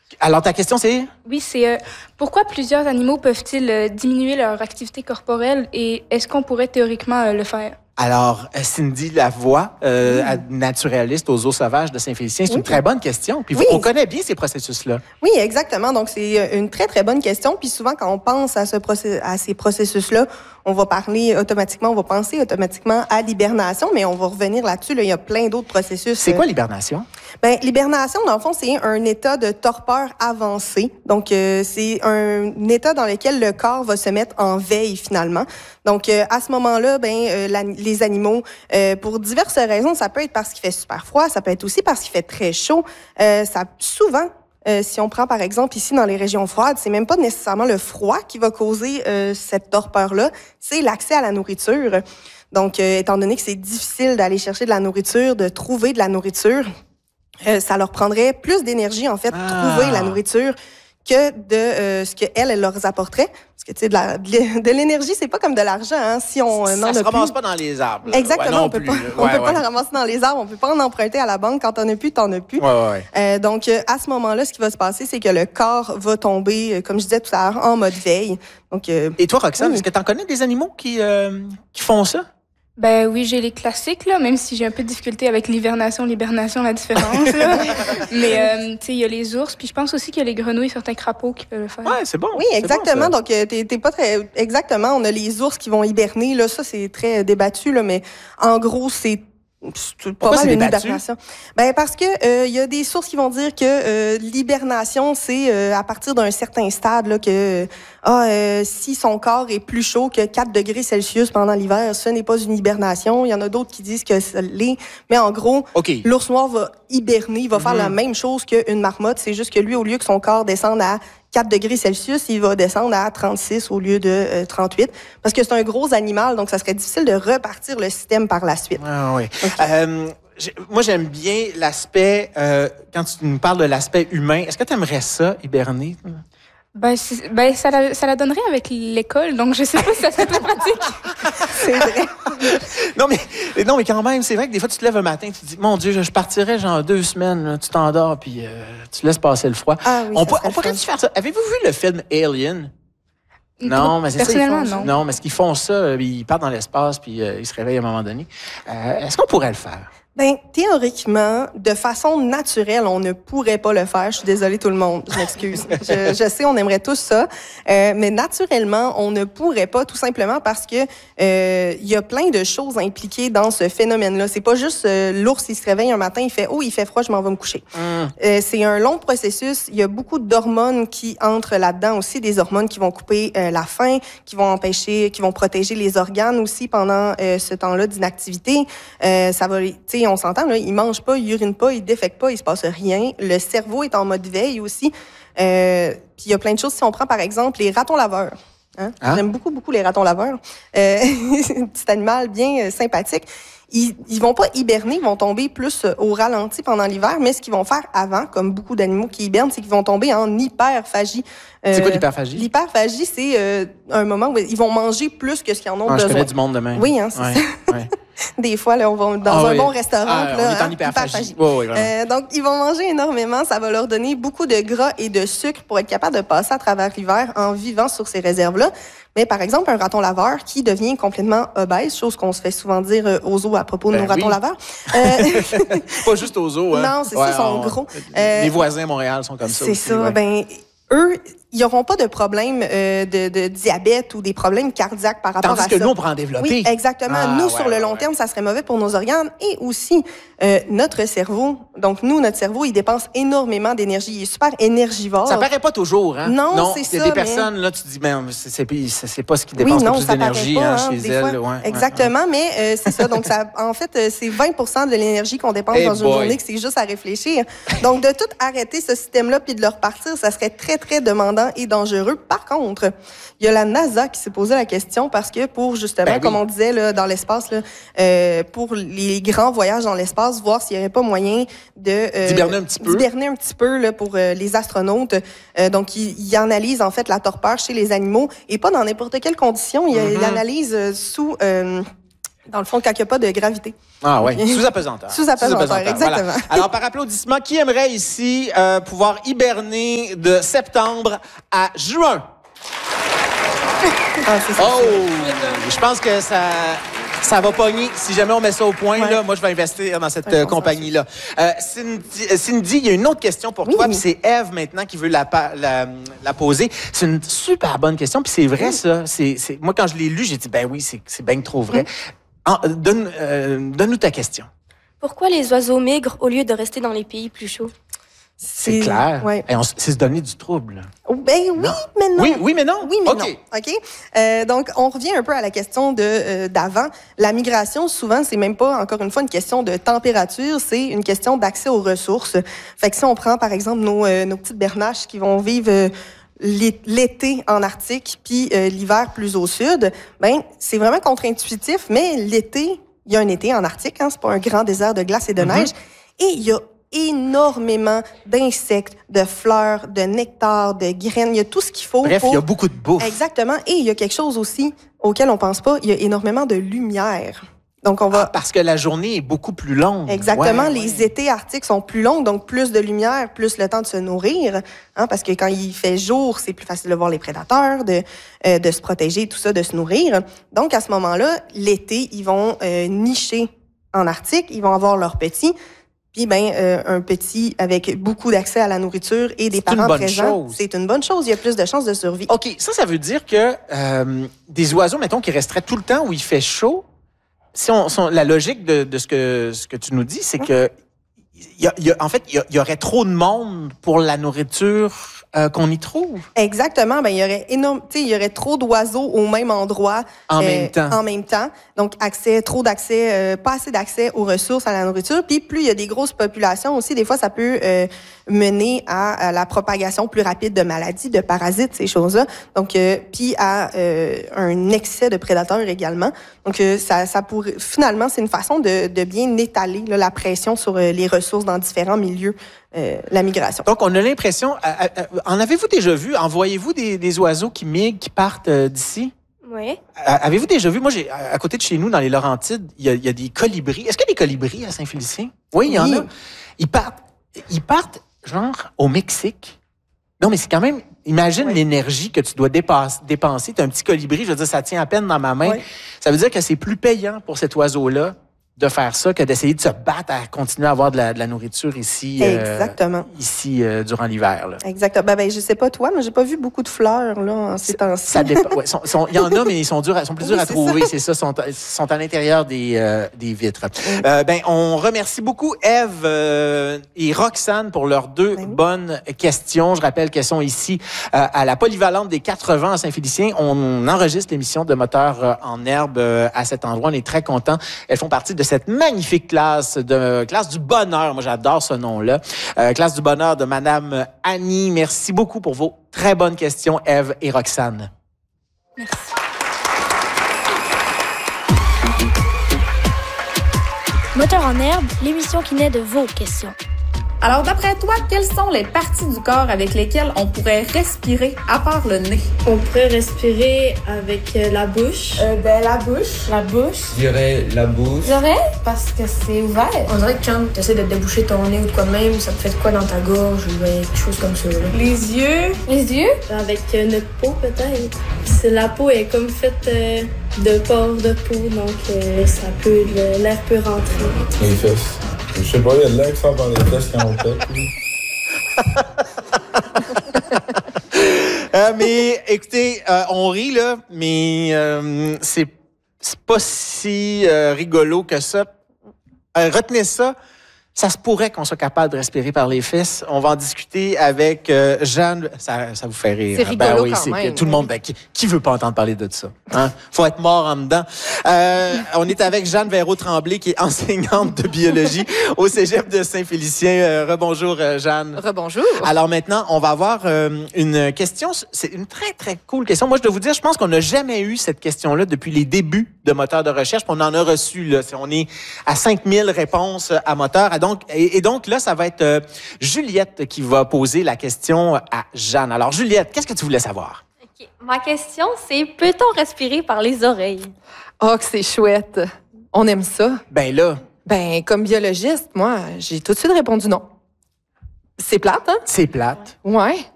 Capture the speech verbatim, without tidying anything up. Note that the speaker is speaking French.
Alors, ta question, c'est? Oui, c'est euh, pourquoi plusieurs animaux peuvent-ils euh, diminuer leur activité corporelle et est-ce qu'on pourrait théoriquement euh, le faire? Alors, Cindy Lavoie, euh, oui. naturaliste aux Eaux sauvages de Saint-Félicien, c'est oui. une très bonne question. Puis oui. on connaît bien ces processus-là. Oui, exactement. Donc, c'est une très, très bonne question. Puis souvent, quand on pense à, ce process- à ces processus-là, on va parler automatiquement, on va penser automatiquement à l'hibernation, mais on va revenir là-dessus. Là, il y a plein d'autres processus. C'est quoi l'hibernation? Ben, l'hibernation, dans le fond, c'est un état de torpeur avancé. Donc, euh, c'est un état dans lequel le corps va se mettre en veille, finalement. Donc, euh, à ce moment-là, ben, euh, la, les animaux, euh, pour diverses raisons, ça peut être parce qu'il fait super froid, ça peut être aussi parce qu'il fait très chaud. Euh, ça, souvent, Euh, si on prend, par exemple, ici, dans les régions froides, c'est même pas nécessairement le froid qui va causer euh, cette torpeur-là, c'est l'accès à la nourriture. Donc, euh, étant donné que c'est difficile d'aller chercher de la nourriture, de trouver de la nourriture, euh, ça leur prendrait plus d'énergie, en fait, ah. trouver la nourriture que de euh, ce qu'elle, elle leur apporterait. Parce que, tu sais, de, la, de l'énergie, c'est pas comme de l'argent, hein, si on ça n'en se a ramasse plus. pas dans les arbres. Là. Exactement, ouais, on peut plus, pas, ouais, on peut ouais. pas la ramasser dans les arbres, on peut pas en emprunter à la banque. Quand t'en as plus, t'en as plus. Ouais, ouais. Euh, donc, euh, à ce moment-là, ce qui va se passer, c'est que le corps va tomber, euh, comme je disais tout à l'heure, en mode veille. Donc, euh, Et toi, Roxane, oui. est-ce que tu en connais des animaux qui, euh, qui font ça? Ben oui, j'ai les classiques, là, même si j'ai un peu de difficulté avec l'hibernation, l'hibernation, la différence. Là. Mais, euh, tu sais, il y a les ours, puis je pense aussi qu'il y a les grenouilles, certains crapauds qui peuvent le faire. Ouais, c'est bon. Oui, exactement. Bon, donc, euh, t'es, t'es pas très... Exactement, on a les ours qui vont hiberner. Là, ça, c'est très débattu, là, mais en gros, c'est C'est pas mal une hibernation. Ben parce que il euh, y a des sources qui vont dire que euh, l'hibernation c'est euh, à partir d'un certain stade là que ah euh, si son corps est plus chaud que quatre degrés Celsius pendant l'hiver, ce n'est pas une hibernation. Il y en a d'autres qui disent que ça l'est, mais en gros, okay. l'ours noir va hiberner, il va mm-hmm. faire la même chose qu'une marmotte, c'est juste que lui au lieu que son corps descende à quatre degrés Celsius, il va descendre à trente-six au lieu de euh, trente-huit, parce que c'est un gros animal, donc ça serait difficile de repartir le système par la suite. Ah oui. Okay. Euh, moi, j'aime bien l'aspect, euh, quand tu nous parles de l'aspect humain, est-ce que tu aimerais ça, hiberner? Ben, ben ça, la, ça la donnerait avec l'école, donc je sais pas si ça serait très pratique. C'est vrai. non, mais, non, mais quand même, c'est vrai que des fois, tu te lèves un matin, tu te dis, mon Dieu, je, je partirais genre deux semaines, là, tu t'endors, puis euh, tu laisses passer le froid. Ah, oui, on peut, on pourrait-tu faire ça? Avez-vous vu le film Alien? Non, mais c'est Personnellement, ça. non. Non, mais ce qu'ils font ça, ils partent dans l'espace, puis euh, ils se réveillent à un moment donné. Euh, est-ce qu'on pourrait le faire? Ben, théoriquement, de façon naturelle, on ne pourrait pas le faire. Je suis désolée tout le monde, je m'excuse. je, je sais, on aimerait tous ça, euh, mais naturellement, on ne pourrait pas, tout simplement parce que euh, il y a plein de choses impliquées dans ce phénomène-là. C'est pas juste euh, l'ours, il se réveille un matin, il fait « Oh, il fait froid, je m'en vais me coucher mm. ». Euh, c'est un long processus. Il y a beaucoup d'hormones qui entrent là-dedans aussi, des hormones qui vont couper euh, la faim, qui vont empêcher, qui vont protéger les organes aussi pendant euh, ce temps-là d'inactivité. Euh, ça va, tu sais, on s'entend, là, il mange pas, il urine pas, il défèque pas, il se passe rien. Le cerveau est en mode veille aussi. Euh, puis il y a plein de choses. Si on prend, par exemple, les ratons laveurs. Hein? Hein? J'aime beaucoup, beaucoup les ratons laveurs. Euh, petit animal bien euh, sympathique. Ils, ils vont pas hiberner, ils vont tomber plus au ralenti pendant l'hiver, mais ce qu'ils vont faire avant, comme beaucoup d'animaux qui hibernent, c'est qu'ils vont tomber en hyperphagie. Euh, c'est quoi l'hyperphagie? L'hyperphagie, c'est euh, un moment où ils vont manger plus que ce qu'ils en ont ah, besoin. Je connais du monde demain. Oui, hein, c'est ouais, ça. Ouais. Des fois, là, on va dans ah, un oui. bon restaurant. Ah, là, on est en hein, hyperphagie. Oh, oui, euh, donc, ils vont manger énormément. Ça va leur donner beaucoup de gras et de sucre pour être capable de passer à travers l'hiver en vivant sur ces réserves-là. Mais par exemple, un raton laveur qui devient complètement obèse, chose qu'on se fait souvent dire euh, aux zoos à propos de ben nos oui. ratons laveurs. Euh... Pas juste aux zoos. Hein? Non, c'est ouais, ça, ils sont on... gros. Euh... Les voisins à Montréal sont comme ça c'est aussi. C'est ça. Ouais. Ben, eux, ils n'auront pas de problème euh, de, de diabète ou des problèmes cardiaques par rapport Tandis à ça. Tandis que nous, on pourrait en développer. Oui, exactement. Ah, nous, ouais, sur le long ouais. terme, ça serait mauvais pour nos organes et aussi euh, notre cerveau. Donc, nous, notre cerveau, il dépense énormément d'énergie. Il est super énergivore. Ça paraît pas toujours, hein? Non, non c'est ça. Il y a des mais... personnes, là, tu te dis, ben, c'est, c'est, c'est pas ce qui dépense oui, non, le plus ça d'énergie pas, hein, hein, chez elles. Ouais, exactement, ouais. mais euh, c'est ça. Donc, ça, en fait, c'est vingt pour cent de l'énergie qu'on dépense hey dans boy. une journée, que c'est juste à réfléchir. Donc, de tout arrêter ce système-là puis de le repartir, ça serait très, très demandant et dangereux. Par contre, il y a la NASA qui s'est posé la question parce que pour, justement, ben oui. comme on disait, là, dans l'espace, là, euh, pour les grands voyages dans l'espace, voir s'il n'y aurait pas moyen de... Euh, d'hiberner un petit peu. D'hiberner un petit peu là, pour euh, les astronautes. Euh, donc, ils il analysent, en fait, la torpeur chez les animaux et pas dans n'importe quelle condition. Il, mm-hmm. il analyse euh, sous... Euh, Dans le fond, quand il n'y a pas de gravité. Ah oui, sous apesanteur. Sous apesanteur, exactement. Voilà. Alors, par applaudissement, qui aimerait ici euh, pouvoir hiberner de septembre à juin? Ah, c'est ça. Oh! Je pense que ça... Ça va pogner. Si jamais on met ça au point, ouais. là, moi, je vais investir dans cette euh, compagnie-là. Euh, Cindy, Cindy, il y a une autre question pour oui. toi, puis c'est Eve maintenant qui veut la, la, la poser. C'est une super bonne question, puis c'est vrai, oui. ça. C'est, c'est... Moi, quand je l'ai lu, j'ai dit, ben oui, c'est, c'est bien trop vrai. Oui. En, donne, euh, donne-nous ta question. Pourquoi les oiseaux migrent au lieu de rester dans les pays plus chauds? C'est, c'est clair. Ouais. Et on, c'est se donner du trouble. Ben oui, non. mais non. Oui, oui, mais non. Oui, mais okay. non. OK. Euh, donc, on revient un peu à la question de euh, d'avant. La migration, souvent, c'est même pas, encore une fois, une question de température, c'est une question d'accès aux ressources. Fait que si on prend, par exemple, nos, euh, nos petites bernaches qui vont vivre... Euh, l'été en Arctique, puis euh, l'hiver plus au sud, ben c'est vraiment contre-intuitif, mais l'été, il y a un été en Arctique, hein, c'est pas un grand désert de glace et de mm-hmm. neige, et il y a énormément d'insectes, de fleurs, de nectar, de graines. Il y a tout ce qu'il faut. Bref, pour... il y a beaucoup de bouffe. Exactement. Et il y a quelque chose aussi auquel on pense pas. Il y a énormément de lumière. Donc, on va... Ah, parce que la journée est beaucoup plus longue. Exactement. Ouais, les ouais. étés arctiques sont plus longs, donc plus de lumière, plus le temps de se nourrir. Hein, parce que quand il fait jour, c'est plus facile de voir les prédateurs, de, euh, de se protéger, tout ça, de se nourrir. Donc, à ce moment-là, l'été, ils vont euh, nicher en Arctique. Ils vont avoir leurs petits. Puis, ben, euh, un petit avec beaucoup d'accès à la nourriture et des c'est parents une bonne présents, chose. c'est une bonne chose. Il y a plus de chances de survie. OK, ça, ça veut dire que euh, des oiseaux, mettons, qui resteraient tout le temps où il fait chaud, si on, si on la logique de, de ce que ce que tu nous dis, c'est que il y a, y a, en fait, il y, y aurait trop de monde pour la nourriture euh, qu'on y trouve. Exactement. Ben, il y aurait énorme, tu sais, il y aurait trop d'oiseaux au même endroit. En euh, même temps. En même temps. Donc, accès, trop d'accès, euh, pas assez d'accès aux ressources, à la nourriture. Puis, plus il y a des grosses populations aussi, des fois, ça peut euh, mener à, à la propagation plus rapide de maladies, de parasites, ces choses-là. Donc, euh, puis à euh, un excès de prédateurs également. Donc, euh, ça, ça pourrait, finalement, c'est une façon de, de bien étaler là, la pression sur euh, les ressources dans différents milieux, euh, la migration. Donc, on a l'impression... Euh, euh, en avez-vous déjà vu? Envoyez-vous des, des oiseaux qui migrent, qui partent euh, d'ici? Oui. Euh, avez-vous déjà vu? Moi, j'ai à côté de chez nous, dans les Laurentides, il y a, il y a des colibris. Est-ce qu'il y a des colibris à Saint-Félicien? Oui, il y oui. en a. Ils partent, ils partent, genre, au Mexique. Non, mais c'est quand même... Imagine oui. l'énergie que tu dois dépasse, dépenser. Tu as un petit colibri, je veux dire, ça tient à peine dans ma main. Oui. Ça veut dire que c'est plus payant pour cet oiseau-là de faire ça que d'essayer de se battre à continuer à avoir de la, de la nourriture ici, Exactement. Euh, ici euh, durant l'hiver. Là. Exactement. Ben, ben, je sais pas toi, mais j'ai pas vu beaucoup de fleurs là en ces temps-ci. Ça dépend. Ouais, sont, sont, il y en a, mais ils sont durs, sont plus oui, durs à trouver. Ça. C'est ça, sont, sont à l'intérieur des, euh, des vitres. Oui. Euh, ben, on remercie beaucoup Eve euh, et Roxane pour leurs deux ben oui. bonnes questions. Je rappelle qu'elles sont ici euh, à la polyvalente des quatre-vingts à Saint-Félicien. On enregistre l'émission de Moteurs euh, en herbe euh, à cet endroit. On est très contents. Elles font partie de cette magnifique classe de classe du bonheur. Moi, j'adore ce nom-là. Euh, classe du bonheur de Madame Annie. Merci beaucoup pour vos très bonnes questions, Eve et Roxane. Merci. Moteur en herbe, l'émission qui naît de vos questions. Alors, d'après toi, quelles sont les parties du corps avec lesquelles on pourrait respirer à part le nez? On pourrait respirer avec euh, la bouche. Euh, ben, la bouche. La bouche. Je dirais la bouche. L'oreille, parce que c'est ouvert. On dirait que quand tu essaies de déboucher ton nez ou de quoi de même, ça te fait de quoi dans ta gorge ou quelque chose comme ça. Là. Les yeux. Les yeux? Avec euh, notre peau, peut-être. C'est, la peau est comme faite euh, de pores de peau, donc euh, ça peut, le, l'air peut rentrer. Les fesses. Je sais pas, il y a de l'air qui sort par les fesses quand on pète. euh, mais écoutez, euh, on rit, là, mais euh, c'est, c'est pas si euh, rigolo que ça. Euh, retenez ça. Ça se pourrait qu'on soit capable de respirer par les fesses. On va en discuter avec euh, Jeanne. Ça, ça vous fait rire. C'est rigolo ben oui, quand c'est même. Que tout le monde, ben, qui, qui veut pas entendre parler de ça? Hein? Faut être mort en dedans. Euh, on est avec Jeanne Verreault-Tremblay, qui est enseignante de biologie au Cégep de Saint-Félicien. Euh, rebonjour, euh, Jeanne. Rebonjour. Alors maintenant, on va avoir euh, une question. C'est une très, très cool question. Moi, je dois vous dire, je pense qu'on n'a jamais eu cette question-là depuis les débuts de Moteur de recherche. On en a reçu, là. On est à cinq mille réponses à Moteur. Donc, et, et donc là, ça va être euh, Juliette qui va poser la question à Jeanne. Alors, Juliette, qu'est-ce que tu voulais savoir? Okay. Ma question, c'est peut-on respirer par les oreilles? Oh, que c'est chouette! On aime ça. Ben là, Ben, comme biologiste, moi, j'ai tout de suite répondu non. C'est plate, hein? c'est plate. Ouais.